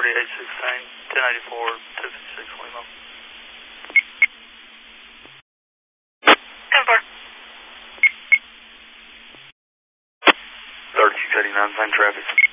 3816, 1084, 256 Lima. 10-4. 3689, same traffic.